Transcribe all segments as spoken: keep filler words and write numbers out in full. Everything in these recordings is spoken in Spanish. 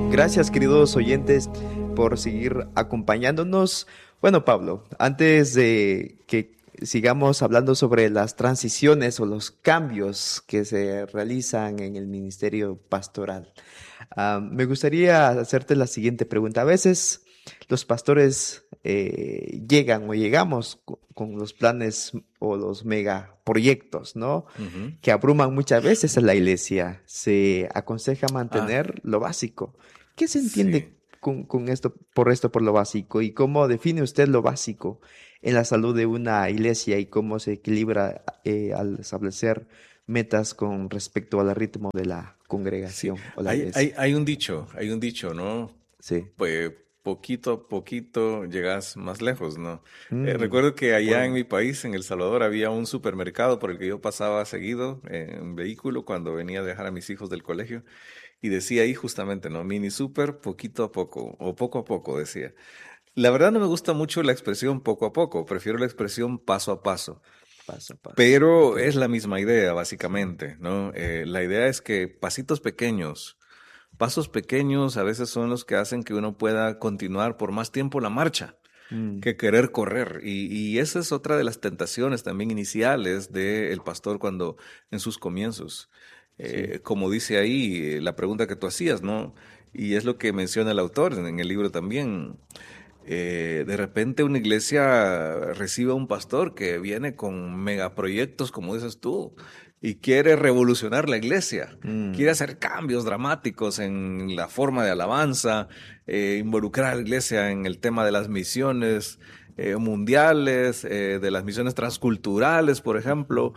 Gracias, queridos oyentes, por seguir acompañándonos. Bueno, Pablo, antes de que sigamos hablando sobre las transiciones o los cambios que se realizan en el ministerio pastoral, ah, me gustaría hacerte la siguiente pregunta. A veces los pastores eh, llegan o llegamos co- con los planes o los megaproyectos, ¿no? Ujú. Que abruman muchas veces a la iglesia. Se aconseja Ah, mantener lo básico. ¿Qué se sí. entiende con, con esto, por esto, por lo básico? ¿Y cómo define usted lo básico en la salud de una iglesia y cómo se equilibra eh, al establecer metas con respecto al ritmo de la Sí, congregación o la hay, hay, iglesia? hay un dicho, hay un dicho, ¿no? Sí. Pues poquito a poquito llegas más lejos, ¿no? Eh, Mm, recuerdo que allá en bueno, mi país, en El Salvador, había un supermercado por el que yo pasaba seguido eh, en vehículo cuando venía a dejar a mis hijos del colegio y decía ahí justamente, ¿no? Mini super, poquito a poco, o poco a poco, decía. La verdad no me gusta mucho la expresión poco a poco, prefiero la expresión paso a paso. paso a paso. Ok. Pero es la misma idea, Sí. básicamente, ¿no? Eh, la idea es que pasitos pequeños, pasos pequeños a veces son los que hacen que uno pueda continuar por más tiempo la marcha Mm, que querer correr. Y, y esa es otra de las tentaciones también iniciales del pastor cuando en sus comienzos. sí. Eh, como dice ahí eh, la pregunta que tú hacías, ¿no? Y es lo que menciona el autor en el libro también. Eh, de repente una iglesia recibe a un pastor que viene con megaproyectos, como dices tú, y quiere revolucionar la iglesia, quiere Mm, hacer cambios dramáticos en la forma de alabanza, eh, involucrar a la iglesia en el tema de las misiones eh, mundiales, eh, de las misiones transculturales, por ejemplo,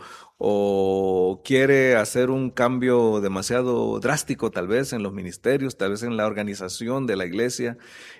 o quiere hacer un cambio demasiado drástico tal vez en los ministerios, tal vez en la organización de la iglesia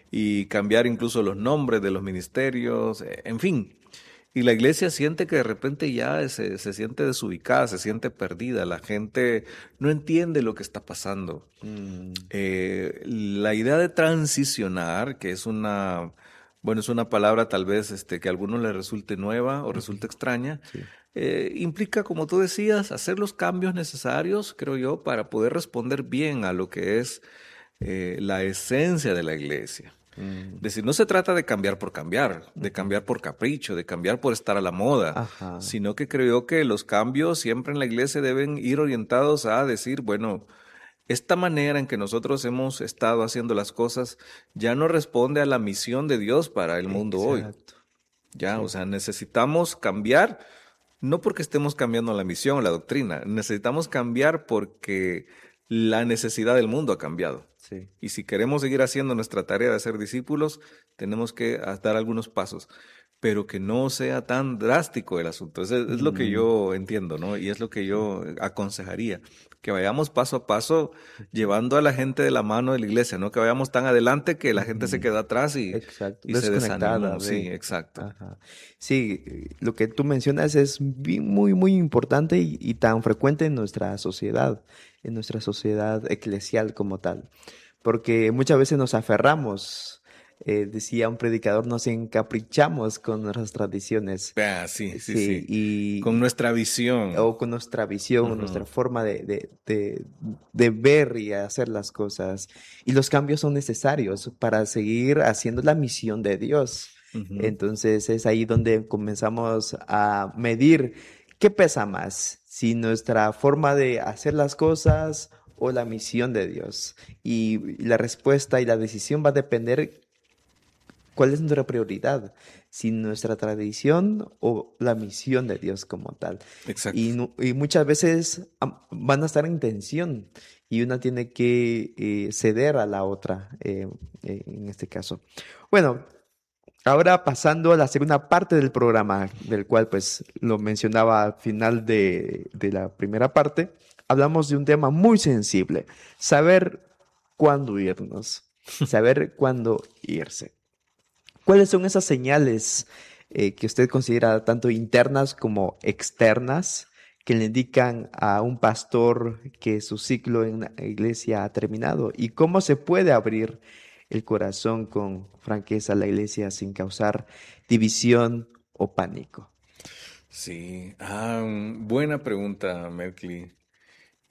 y cambiar incluso los nombres de los ministerios, eh, en fin. Y la iglesia siente que de repente ya se, se siente desubicada, se siente perdida, la gente no entiende lo que está pasando. mm, Eh, la idea de transicionar, que es una, bueno, es una palabra tal vez este, que a algunos les resulte nueva o ujú, resulte extraña, sí. eh, implica, como tú decías, hacer los cambios necesarios, creo yo, para poder responder bien a lo que es eh, la esencia de la iglesia. Mm, Es decir, no se trata de cambiar por cambiar, de ujú. cambiar por capricho, de cambiar por estar a la moda, Ajá. sino que creo que los cambios siempre en la iglesia deben ir orientados a decir, bueno, esta manera en que nosotros hemos estado haciendo las cosas ya no responde a la misión de Dios para el mundo hoy. Exacto. Ya, o Sí. sea, necesitamos cambiar, no porque estemos cambiando la misión o la doctrina, necesitamos cambiar porque la necesidad del mundo ha cambiado. Sí. Y si queremos seguir haciendo nuestra tarea de ser discípulos, tenemos que dar algunos pasos, pero que no sea tan drástico el asunto. Es, es lo que Mm, yo entiendo, ¿no? Y es lo que sí. yo aconsejaría, que vayamos paso a paso llevando a la gente de la mano de la iglesia, no que vayamos tan adelante que la gente se Ujú. queda atrás y, Exacto. y se Desconectada desanimó. Sí, de. exacto. Ajá. Sí, eh, lo que tú mencionas es bi- muy, muy importante y, y tan frecuente en nuestra sociedad, en nuestra sociedad eclesial como tal. Porque muchas veces nos aferramos, eh, decía un predicador, nos encaprichamos con nuestras tradiciones. Ah, sí, sí, Sí, sí. Con y, nuestra visión. o con nuestra visión, o nuestra Ujú. forma de, de, de, de ver y hacer las cosas. Y los cambios son necesarios para seguir haciendo la misión de Dios. Ujú. Entonces es ahí donde comenzamos a medir qué pesa más, si nuestra forma de hacer las cosas o la misión de Dios. Y la respuesta y la decisión va a depender cuál es nuestra prioridad, si nuestra tradición o la misión de Dios como tal. Exacto. Y, nu- y muchas veces am, van a estar en tensión y una tiene que eh, ceder a la otra eh, eh, en este caso. Bueno, ahora pasando a la segunda parte del programa, del cual pues lo mencionaba al final de, de la primera parte, hablamos de un tema muy sensible, saber cuándo irnos, saber cuándo irse. ¿Cuáles son esas señales eh, que usted considera tanto internas como externas que le indican a un pastor que su ciclo en la iglesia ha terminado? ¿Y cómo se puede abrir el corazón con franqueza a la iglesia sin causar división o pánico? Sí. Ah, mm, buena pregunta, Merkley.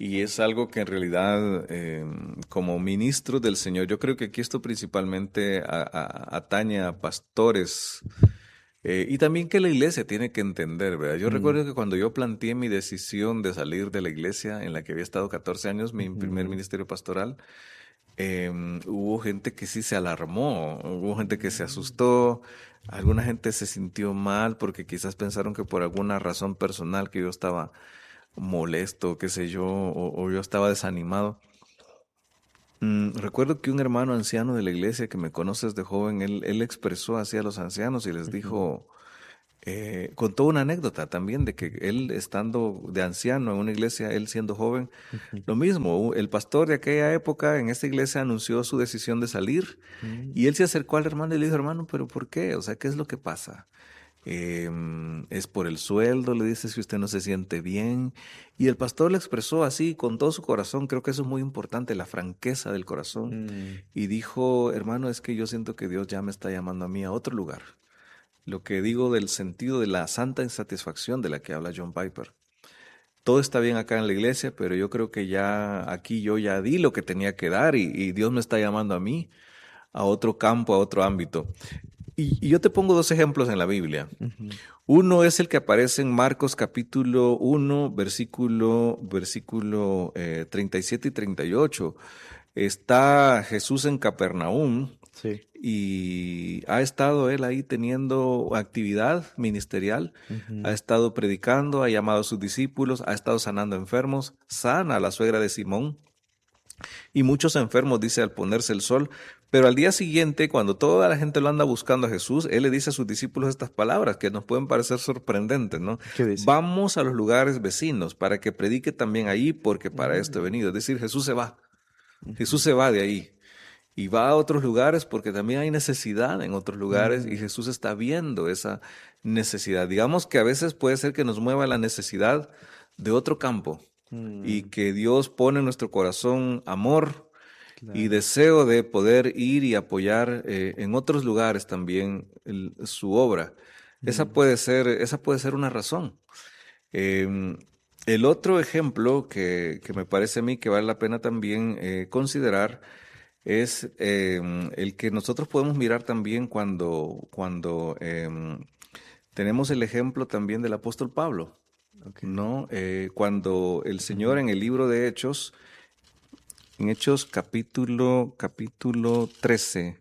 Y es algo que en realidad, eh, como ministros del Señor, yo creo que aquí esto principalmente a- a- atañe a pastores, eh, y también que la iglesia tiene que entender, ¿verdad? Yo Mm, recuerdo que cuando yo planteé mi decisión de salir de la iglesia en la que había estado catorce años, mi primer ujú, ministerio pastoral, eh, hubo gente que sí se alarmó, hubo gente que se mm, asustó, alguna gente se sintió mal porque quizás pensaron que por alguna razón personal que yo estaba molesto, qué sé yo, o, o yo estaba desanimado. Mm, recuerdo que un hermano anciano de la iglesia que me conoces de joven, él, él expresó así a los ancianos y les ujú, dijo, eh, contó una anécdota también de que él estando de anciano en una iglesia, él siendo joven, ujú, lo mismo, el pastor de aquella época en esta iglesia anunció su decisión de salir mm, y él se acercó al hermano y le dijo, hermano, pero ¿por qué? O sea, ¿qué es lo que pasa? Eh, es por el sueldo, le dice, si usted no se siente bien. Y el pastor le expresó así, con todo su corazón, creo que eso es muy importante, la franqueza del corazón. mm, Y dijo, hermano, es que yo siento que Dios ya me está llamando a mí a otro lugar. Lo que digo del sentido de la santa insatisfacción de la que habla John Piper. Todo está bien acá en la iglesia, pero yo creo que ya aquí yo ya di lo que tenía que dar y, y Dios me está llamando a mí a otro campo, a otro ámbito. Y, y yo te pongo dos ejemplos en la Biblia. ujú, Uno es el que aparece en Marcos capítulo uno, versículo, versículo eh, treinta y siete y treinta y ocho. Está Jesús en Capernaum sí, y ha estado él ahí teniendo actividad ministerial, ha ujú, estado predicando, ha llamado a sus discípulos, ha estado sanando enfermos, sana a la suegra de Simón y muchos enfermos, dice, al ponerse el sol. Pero al día siguiente, cuando toda la gente lo anda buscando a Jesús, él le dice a sus discípulos estas palabras que nos pueden parecer sorprendentes, ¿no? ¿qué dice? Vamos a los lugares vecinos para que predique también ahí, porque para esto he Mm, venido. Es decir, Jesús se va, Jesús ujú, se va de ahí y va a otros lugares porque también hay necesidad en otros lugares y mm, Jesús está viendo esa necesidad. Digamos que a veces puede ser que nos mueva la necesidad de otro campo y mm, que Dios pone en nuestro corazón amor y claro. deseo de poder ir y apoyar eh, en otros lugares también el- su obra. Esa Mm, puede ser, esa puede ser una razón. Em, el otro ejemplo que, que me parece a mí que vale la pena también eh, considerar es em, el que nosotros podemos mirar también cuando, cuando em, tenemos el ejemplo también del apóstol Pablo, ok, ¿no? Eh, cuando el Señor ujú, en el libro de Hechos, en Hechos capítulo, capítulo trece.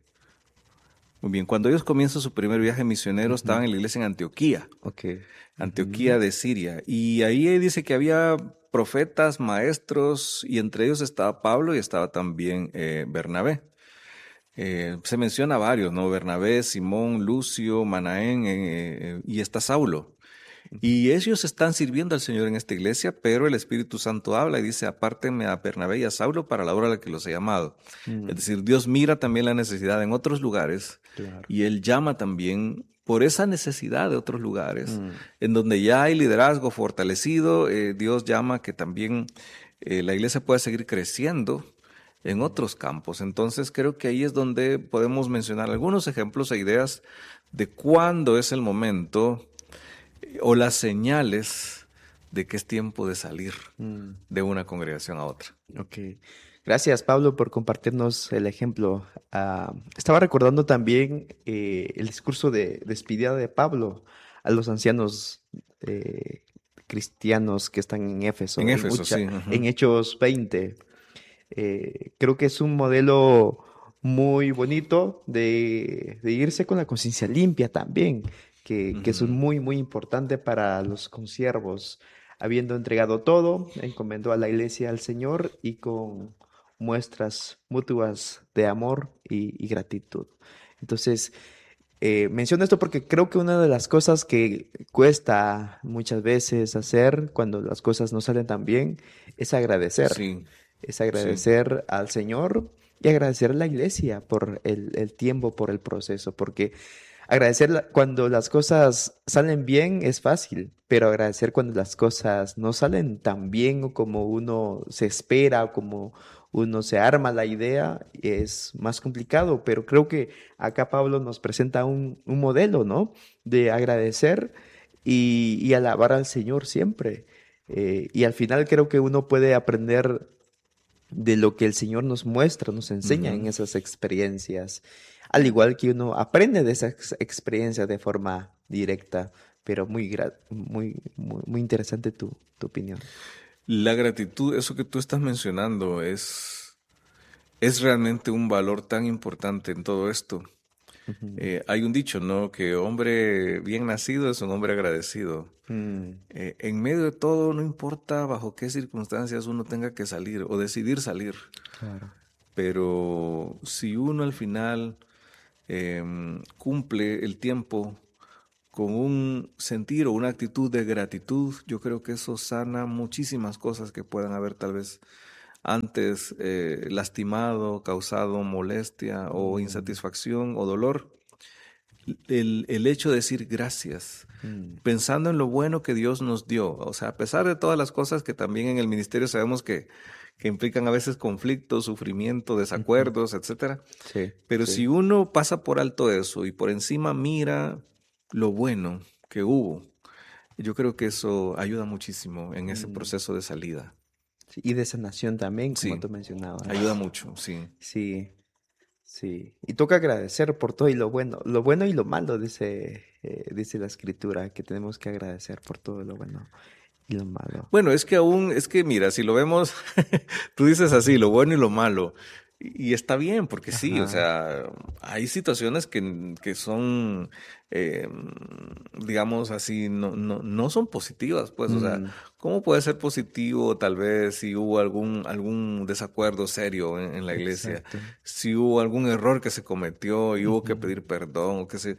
Muy bien, cuando ellos comienzan su primer viaje misionero, estaban ujú, en la iglesia en Antioquía, ok, Antioquía ujú, de Siria. Y ahí dice que había profetas, maestros, y entre ellos estaba Pablo y estaba también eh, Bernabé. Eh, se menciona varios, ¿no? Bernabé, Simón, Lucio, Manaén, eh, eh, y está Saulo. ujú, Y ellos están sirviendo al Señor en esta iglesia, pero el Espíritu Santo habla y dice, apártenme a Bernabé y a Saulo para la obra a la que los he llamado. Es mm, decir, Dios mira también la necesidad en otros lugares claro. y Él llama también por esa necesidad de otros lugares, Mm, en donde ya hay liderazgo fortalecido, eh, Dios llama que también eh, la iglesia pueda seguir creciendo en mm, otros campos. Entonces creo que ahí es donde podemos mencionar algunos ejemplos e ideas de cuándo es el momento o las señales de que es tiempo de salir mm. de una congregación a otra. Ok. Gracias, Pablo, por compartirnos el ejemplo. Ah, estaba recordando también eh, el discurso de despedida de Pablo a los ancianos eh, cristianos que están en En Éfeso, en, Éfeso, Ucha- sí. Ujú, en Hechos veinte. Eh, creo que es un modelo muy bonito de, de irse con la conciencia limpia también, que, que eso es ujú. muy, muy importante para los consiervos. Habiendo entregado todo, encomendó a la iglesia al Señor y con muestras mutuas de amor y, y gratitud. Entonces, eh, menciono esto porque creo que una de las cosas que cuesta muchas veces hacer cuando las cosas no salen tan bien es agradecer, Sí, es sí. agradecer al Señor y agradecer a la iglesia por el, el tiempo, por el proceso, porque agradecer la- cuando las cosas salen bien es fácil, pero agradecer cuando las cosas no salen tan bien o como uno se espera o como uno se arma la idea es más complicado, pero creo que acá Pablo nos presenta un, un modelo, ¿no? De agradecer y, y alabar al Señor siempre. Eh, y al final creo que uno puede aprender de lo que el Señor nos muestra, nos enseña en Ujú. esas experiencias, al igual que uno aprende de esas experiencias de forma directa, pero muy, gra- muy, muy, muy interesante tu, tu opinión. La gratitud, eso que tú estás mencionando, es, es realmente un valor tan importante en todo esto. Ujú. Eh, hay un dicho, ¿no? Que hombre bien nacido es un hombre agradecido. Mm, Eh, en medio de todo, no importa bajo qué circunstancias uno tenga que salir o decidir salir, claro. pero si uno al final em, cumple el tiempo con un sentir o una actitud de gratitud, yo creo que eso sana muchísimas cosas que puedan haber tal vez antes eh, lastimado, causado molestia o Mm, insatisfacción o dolor. El, el hecho de decir gracias, mm, pensando en lo bueno que Dios nos dio, o sea, a pesar de todas las cosas que también en el ministerio sabemos que, que implican a veces conflictos, sufrimiento, ujú. desacuerdos, etcétera. Sí, Pero sí. si uno pasa por alto eso y por encima mira lo bueno que hubo, yo creo que eso ayuda muchísimo en ese Mm, proceso de salida. sí, y de sanación también, como Sí, tú mencionabas. ayuda mucho, sí. Sí, sí. Y toca agradecer por todo y lo bueno, lo bueno y lo malo, dice, eh, dice la escritura, que tenemos que agradecer por todo lo bueno y lo malo. Bueno, es que aún, es que mira, si lo vemos, tú dices así, lo bueno y lo malo, y, y está bien, porque sí, o Ajá. sea, hay situaciones que, que son, eh, digamos así, no, no, no son positivas, pues, o sea, Mm, ¿cómo puede ser positivo tal vez si hubo algún, algún desacuerdo serio en, en la iglesia, exacto. si hubo algún error que se cometió y hubo que Ujú, pedir perdón o qué sé,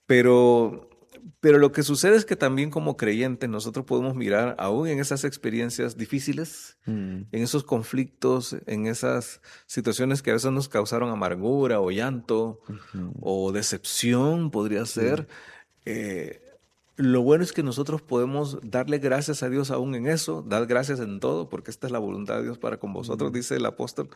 pero pero lo que sucede es que también como creyentes nosotros podemos mirar aún en esas experiencias difíciles, mm, en esos conflictos, en esas situaciones que a veces nos causaron amargura o llanto ujú. o decepción, podría Sí. ser. eh, lo bueno es que nosotros podemos darle gracias a Dios aún en eso, dar gracias en todo, porque esta es la voluntad de Dios para con vosotros, Mm, dice el apóstol.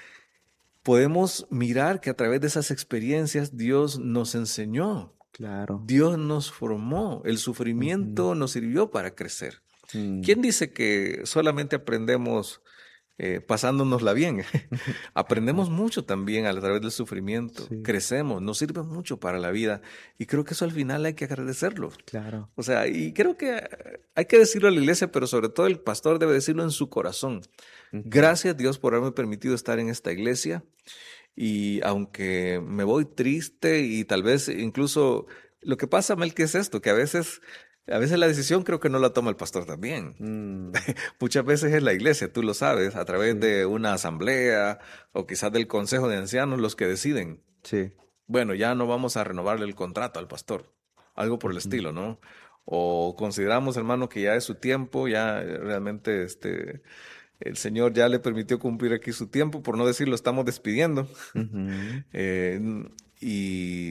Podemos mirar que a través de esas experiencias Dios nos enseñó. claro. Dios nos formó, el Ujú, sufrimiento nos sirvió para crecer. mm, ¿Quién dice que solamente aprendemos eh, pasándonosla bien? ajá. Aprendemos mucho también a través del sufrimiento, Sí, crecemos, nos sirve mucho para la vida y creo que eso al final hay que agradecerlo. claro. O sea, y creo que eh, hay que decirlo a la iglesia, pero sobre todo el pastor debe decirlo en su corazón. Ujú, Gracias Dios por haberme permitido estar en esta iglesia. Y aunque me voy triste y tal vez incluso lo que pasa, Mel, que es esto, que a veces, a veces la decisión creo que no la toma el pastor también. mm, Muchas veces es la iglesia, tú lo sabes, a través sí, de una asamblea o quizás del consejo de ancianos los que deciden. sí. Bueno, ya no vamos a renovarle el contrato al pastor, algo por el Ujú, estilo, ¿no? O consideramos, hermano, que ya es su tiempo, ya eh, realmente este, el Señor ya le permitió cumplir aquí su tiempo, por no decir lo estamos despidiendo. ujú, Eh, y,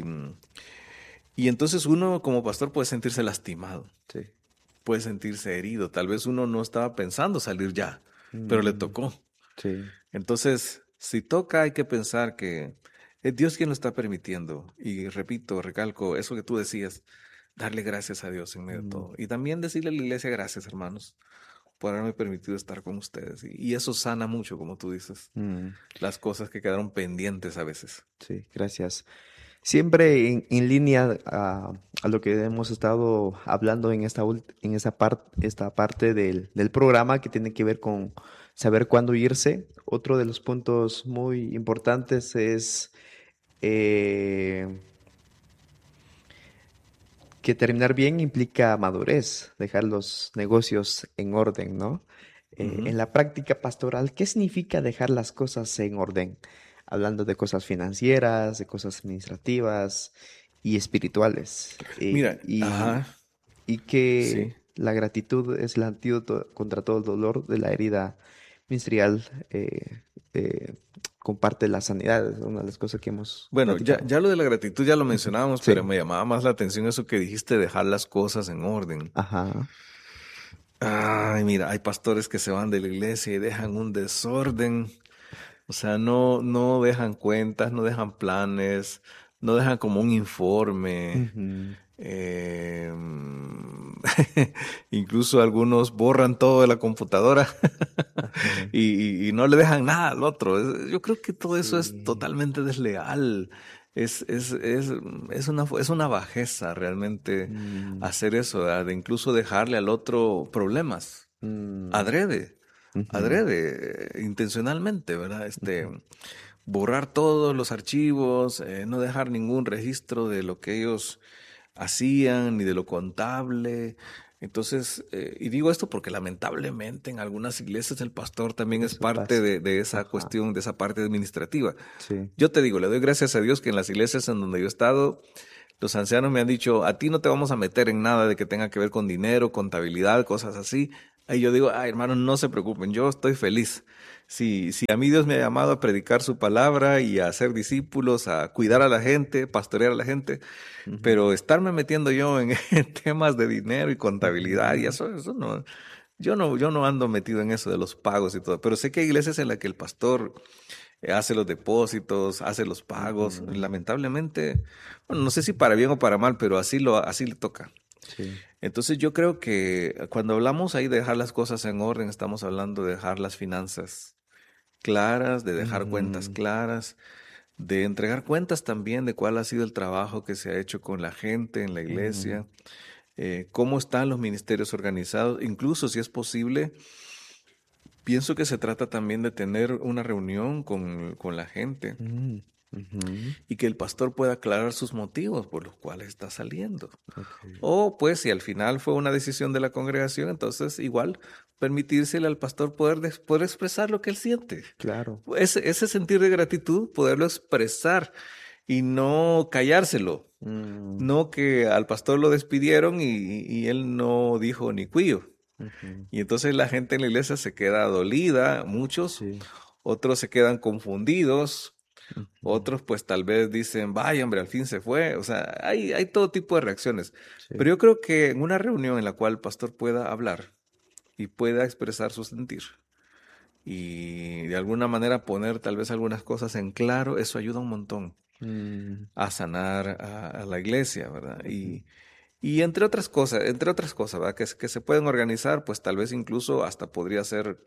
y entonces uno como pastor puede sentirse lastimado, sí. puede sentirse herido. Tal vez uno no estaba pensando salir ya, pero le Mm, tocó. sí. Entonces, si toca, hay que pensar que es Dios quien lo está permitiendo. Y repito, recalco eso que tú decías, darle gracias a Dios en medio de Mm, todo. Y también decirle a la iglesia gracias, hermanos, por haberme permitido estar con ustedes. Y, y eso sana mucho, como tú dices, mm, las cosas que quedaron pendientes a veces. sí, gracias. Siempre en, en línea a, a lo que hemos estado hablando en esta, ult- en esa parte esta parte del, del programa que tiene que ver con saber cuándo irse. Otro de los puntos muy importantes es eh, que terminar bien implica madurez, dejar los negocios en orden, ¿no? Eh, Ujú. en la práctica pastoral, ¿qué significa dejar las cosas en orden? Hablando de cosas financieras, de cosas administrativas y espirituales. Eh, Mira, y, ajá, y sí. que la gratitud es el antídoto contra todo el dolor de la herida ministerial. Eh, eh, comparte la sanidad, es una de las cosas que hemos Bueno, ya, platicado. ya lo de la gratitud ya lo Ujú. mencionábamos, pero Sí, me llamaba más la atención eso que dijiste, dejar las cosas en orden. ajá. Ay, mira, hay pastores que se van de la iglesia y dejan un desorden. O sea, no, no dejan cuentas, no dejan planes, no dejan como un informe. Ujú. Eh, incluso algunos borran todo de la computadora y, y- y no le dejan nada al otro. Es- Yo creo que todo eso es Sí. totalmente desleal. Es, es, es, es una, es una bajeza realmente Mm, hacer eso, ¿verdad? De incluso dejarle al otro problemas, mm, adrede, ujú, adrede, eh, intencionalmente, ¿verdad? Este, ujú. borrar todos los archivos, eh, no dejar ningún registro de lo que ellos hacían, ni de lo contable. Entonces, eh, y digo esto porque lamentablemente en algunas iglesias el pastor también es Eso parte pasa. de, de esa Ajá. cuestión, de esa parte administrativa. Sí. Yo te digo, le doy gracias a Dios que en las iglesias en donde yo he estado, los ancianos me han dicho, a ti no te vamos a meter en nada de que tenga que ver con dinero, contabilidad, cosas así. Ahí yo digo, ay hermanos, no se preocupen, yo estoy feliz. Si, si a mí Dios me ha llamado a predicar su palabra y a hacer discípulos, a cuidar a la gente, pastorear a la gente, Ujú, pero estarme metiendo yo en, en temas de dinero y contabilidad y ujú, eso, eso no, yo no, yo no ando metido en eso de los pagos y todo, pero sé que hay iglesias en las que el pastor eh, hace los depósitos, hace los pagos, ujú. lamentablemente, bueno, no sé si para bien o para mal, pero así lo, así le toca. Sí. Entonces yo creo que cuando hablamos ahí de dejar las cosas en orden, estamos hablando de dejar las finanzas claras, de dejar cuentas Ujú, claras, de entregar cuentas también de cuál ha sido el trabajo que se ha hecho con la gente en la ujú, iglesia, eh, cómo están los ministerios organizados, incluso si es posible, pienso que se trata también de tener una reunión con, con la gente mm, ujú. y que el pastor pueda aclarar sus motivos por los cuales está saliendo. Okay. O pues si al final fue una decisión de la congregación, entonces igual permitírsele al pastor poder, des- poder expresar lo que él siente. Claro. Ese, ese sentir de gratitud, poderlo expresar y no callárselo. Mm, No que al pastor lo despidieron y, y él no dijo ni cuío. ujú. Y entonces la gente en la iglesia se queda dolida, muchos, Sí. otros se quedan confundidos, Ujú. otros pues tal vez dicen, vaya hombre, al fin se fue. O sea, hay, hay todo tipo de reacciones. Sí. Pero yo creo que en una reunión en la cual el pastor pueda hablar y pueda expresar su sentir y de alguna manera poner tal vez algunas cosas en claro, eso ayuda un montón Mm, a sanar a, a la iglesia, ¿verdad? ujú. Y, y entre otras cosas, entre otras cosas, ¿verdad? Que, se- que se pueden organizar, pues tal vez incluso hasta podría ser,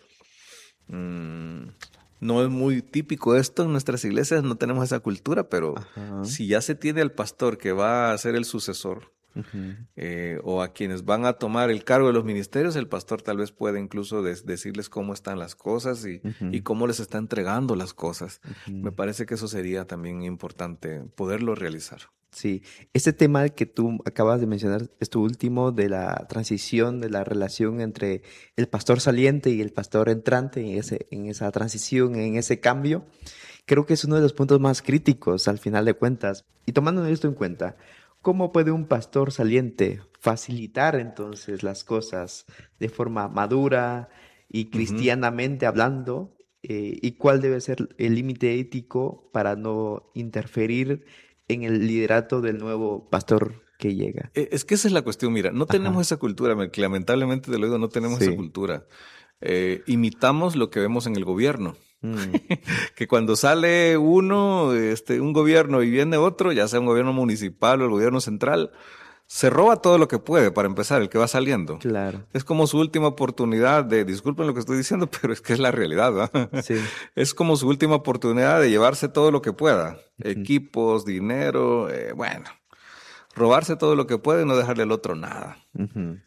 mm, no es muy típico esto en nuestras iglesias, no tenemos esa cultura, pero Ajá. si ya se tiene al pastor que va a ser el sucesor, Ujú, eh, o a quienes van a tomar el cargo de los ministerios, el pastor tal vez puede incluso des- decirles cómo están las cosas y, y ujú, cómo les está entregando las cosas. Me ujú. parece que eso sería también importante poderlo realizar. Sí, este tema que tú acabas de mencionar, es tu último, de la transición, de la relación entre el pastor saliente y el pastor entrante, en ese, en esa transición, en ese cambio, creo que es uno de los puntos más críticos al final de cuentas. Y tomando esto en cuenta, ¿cómo puede un pastor saliente facilitar entonces las cosas de forma madura y Ujú. cristianamente hablando? Eh, ¿y cuál debe ser el límite ético para no interferir en el liderato del nuevo pastor que llega? E- Es que esa es la cuestión, mira, no tenemos Ajá, esa cultura, me- que lamentablemente te lo digo, no tenemos esa sí. cultura. Eh, imitamos lo que vemos en el gobierno, Mm, que cuando sale uno, este, un gobierno y viene otro, ya sea un gobierno municipal o el gobierno central, se roba todo lo que puede para empezar, el que va saliendo. claro, Es como su última oportunidad de, disculpen lo que estoy diciendo, pero es que es la realidad, ¿verdad? sí. Es como su última oportunidad de llevarse todo lo que pueda, Ujú, equipos, dinero, eh, bueno, robarse todo lo que puede y no dejarle al otro nada. ujú,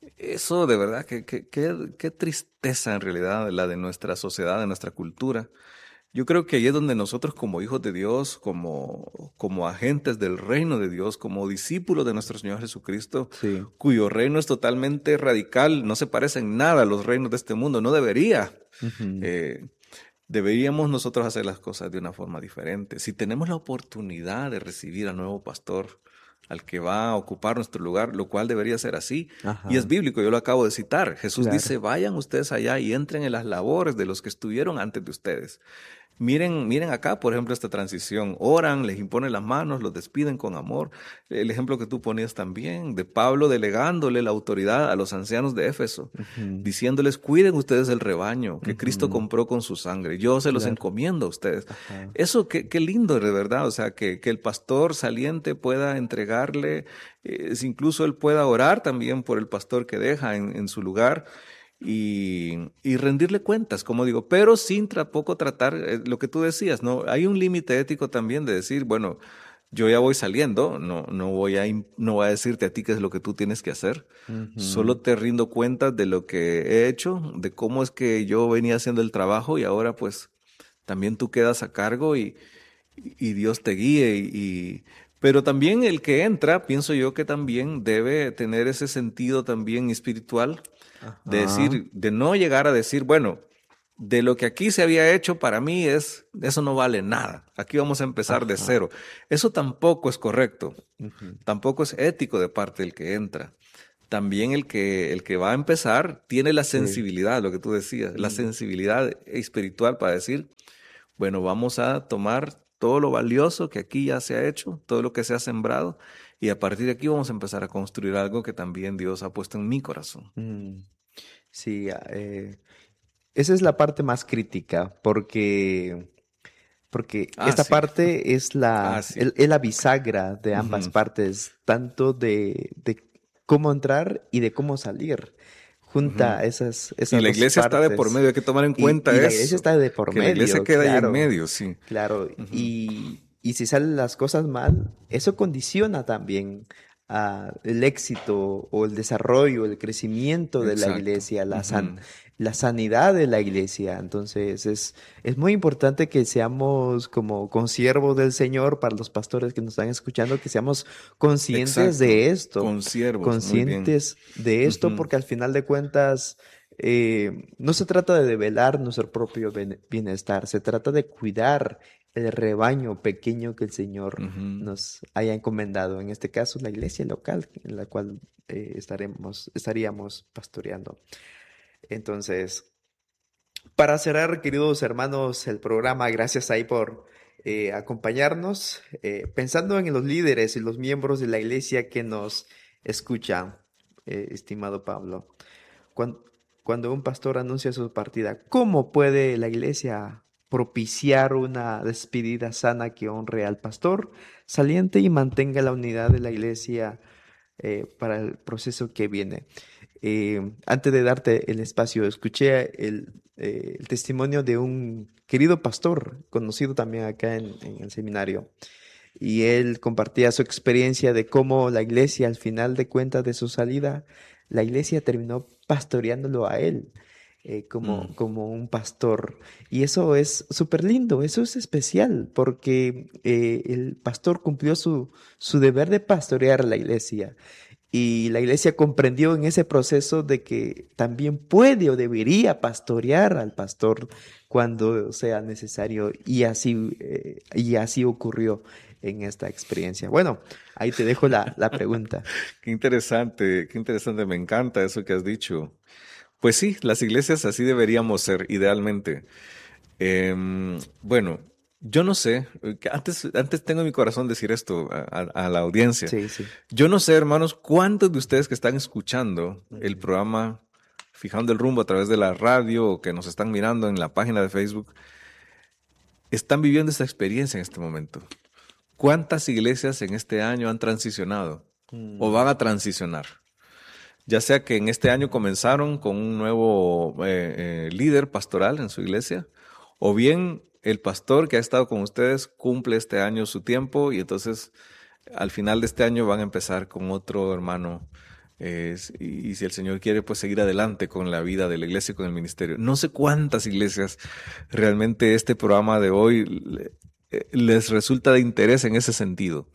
Eso de verdad, que, que, que- qué tristeza en realidad la de nuestra sociedad, de nuestra cultura. Yo creo que ahí es donde nosotros como hijos de Dios, como, como agentes del reino de Dios, como discípulos de nuestro Señor Jesucristo, sí. cuyo reino es totalmente radical, no se parece en nada a los reinos de este mundo, no debería. Ujú, Eh, Deberíamos nosotros hacer las cosas de una forma diferente. Si tenemos la oportunidad de recibir al nuevo pastor, al que va a ocupar nuestro lugar, lo cual debería ser así. Y es ajá, bíblico, yo lo acabo de citar. Jesús dice, claro. vayan ustedes allá y entren en las labores de los que estuvieron antes de ustedes. Miren, miren acá, por ejemplo, esta transición. Oran, les imponen las manos, los despiden con amor. El ejemplo que tú ponías también de Pablo delegándole la autoridad a los ancianos de Éfeso, Ujú, diciéndoles, cuiden ustedes el rebaño que Cristo ujú, compró con su sangre. Yo se los claro. encomiendo a ustedes. Ajá. Eso, qué, qué lindo, de verdad. O sea, que, que el pastor saliente pueda entregarle, eh, incluso él pueda orar también por el pastor que deja en, en su lugar y, y rendirle cuentas, como digo, pero sin tampoco tratar eh, lo que tú decías, ¿no? Hay un límite ético también de decir, bueno, yo ya voy saliendo, no, no voy a, im- no voy a decirte a ti qué es lo que tú tienes que hacer, Ujú, solo te rindo cuentas de lo que he hecho, de cómo es que yo venía haciendo el trabajo y ahora pues también tú quedas a cargo y, y Dios te guíe y, y- pero también el que entra, pienso yo que también debe tener ese sentido también espiritual de ajá. decir, de no llegar a decir, bueno, de lo que aquí se había hecho para mí es, eso no vale nada. Aquí vamos a empezar de Ajá. cero. Eso tampoco es correcto. Ujú, Tampoco es ético de parte del que entra. También el que, el que va a empezar tiene la sí. sensibilidad, lo que tú decías, la Mm, sensibilidad espiritual para decir, bueno, vamos a tomar todo lo valioso que aquí ya se ha hecho, todo lo que se ha sembrado, y a partir de aquí vamos a empezar a construir algo que también Dios ha puesto en mi corazón. mm, sí, ah, eh, esa es la parte más crítica, porque, porque Ah, esta sí, parte es ah, la, sí. el- es la bisagra de ambas Ujú. partes, tanto de, de cómo entrar y de cómo salir. Junta Ujú. esas, Y esas la dos iglesia está de por partes. medio, hay que tomar en Y, cuenta y la iglesia eso, está de por que la iglesia medio, queda ahí en claro, medio, sí. claro. Ujú. Y, y si salen las cosas mal, eso condiciona también ah, el éxito o el desarrollo, el crecimiento de la Exacto. iglesia, la san- Ujú. la sanidad de la iglesia. Entonces es, es muy importante que seamos como consiervos del Señor para los pastores que nos están escuchando, que seamos conscientes Exacto. de esto, Con siervos, muy bien. conscientes de esto, Ujú. porque al final de cuentas eh, no se trata de develar nuestro propio bene- bienestar, se trata de cuidar el rebaño pequeño que el Señor Ujú. nos haya encomendado, en este caso la iglesia local en la cual eh, estaremos, estaríamos pastoreando. Entonces, para cerrar, queridos hermanos, el programa, gracias ahí por eh, acompañarnos, eh, pensando en los líderes y los miembros de la iglesia que nos escuchan, eh, estimado Pablo. Cuan- Cuando, un pastor anuncia su partida, ¿cómo puede la iglesia propiciar una despedida sana que honre al pastor saliente y mantenga la unidad de la iglesia eh, para el proceso que viene? Eh, antes de darte el espacio, escuché el, eh, el testimonio de un querido pastor, conocido también acá en, en el seminario, y él compartía su experiencia de cómo la iglesia, al final de cuentas de su salida, la iglesia terminó pastoreándolo a él. eh, como, Mm. como un pastor. Y eso es súper lindo, eso es especial, porque eh, el pastor cumplió su, su deber de pastorear a la iglesia. Y la iglesia comprendió en ese proceso de que también puede o debería pastorear al pastor cuando sea necesario. Y así, eh, y así ocurrió en esta experiencia. Bueno, ahí te dejo la, la pregunta. Qué interesante, qué interesante, me encanta eso que has dicho. Pues sí, las iglesias así deberíamos ser, idealmente. Em, bueno, yo no sé, eh, que antes, antes tengo en mi corazón decir esto a, a- a la audiencia. Sí, sí. Yo no sé, hermanos, cuántos de ustedes que están escuchando el Ujú. programa Fijando el Rumbo a través de la radio o que nos están mirando en la página de Facebook, están viviendo esta experiencia en este momento. ¿Cuántas iglesias en este año han transicionado o Mm, van a transicionar? Ya sea que en este año comenzaron con un nuevo eh, eh, líder pastoral en su iglesia, o bien el pastor que ha estado con ustedes cumple este año su tiempo y entonces al final de este año van a empezar con otro hermano. eh, y, y si el Señor quiere, pues seguir adelante con la vida de la iglesia y con el ministerio. No sé cuántas iglesias realmente este programa de hoy le- eh, les resulta de interés en ese sentido,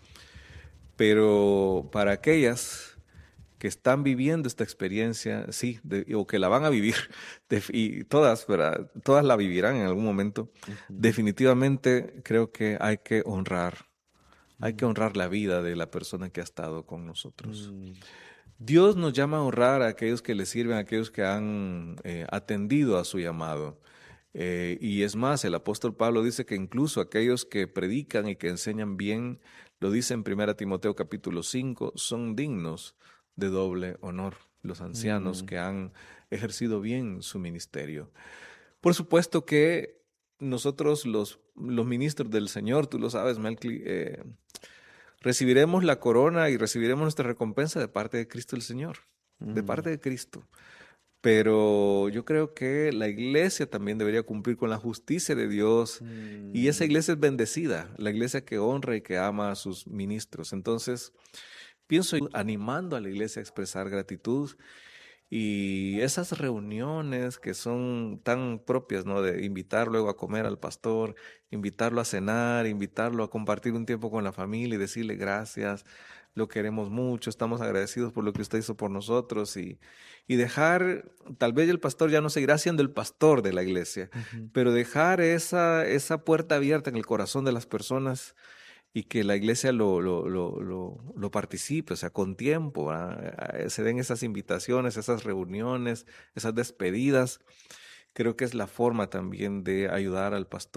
pero para aquellas que están viviendo esta experiencia, sí, de- o que la van a vivir, de- y todas, ¿verdad? Todas la vivirán en algún momento. ujú, Definitivamente creo que hay que honrar, hay que mm, honrar la vida de la persona que ha estado con nosotros. mm, Dios nos llama a honrar a aquellos que le sirven, a aquellos que han eh, atendido a su llamado. Eh, y es más, el apóstol Pablo dice que incluso aquellos que predican y que enseñan bien, lo dice en primera Timoteo capítulo cinco, son dignos de doble honor, los ancianos Mm, que han ejercido bien su ministerio. Por supuesto que nosotros los, los ministros del Señor, tú lo sabes, Melqui, eh, recibiremos la corona y recibiremos nuestra recompensa de parte de Cristo el Señor, de mm, parte de Cristo. Pero yo creo que la iglesia también debería cumplir con la justicia de Dios y esa mm. iglesia es bendecida, la iglesia que honra y que ama a sus ministros. Entonces, pienso animando a la iglesia a expresar gratitud y esas reuniones que son tan propias, ¿no? De invitar luego a comer al pastor, invitarlo a cenar, invitarlo a compartir un tiempo con la familia y decirle gracias, lo queremos mucho, estamos agradecidos por lo que usted hizo por nosotros y, y dejar, tal vez el pastor ya no seguirá siendo el pastor de la iglesia, Ujú. pero dejar esa, esa puerta abierta en el corazón de las personas y que la iglesia lo, lo, lo, lo, lo participe, o sea, con tiempo, ¿verdad? Eh, se den esas invitaciones, esas reuniones, esas despedidas. Creo que es la forma también de ayudar al pastor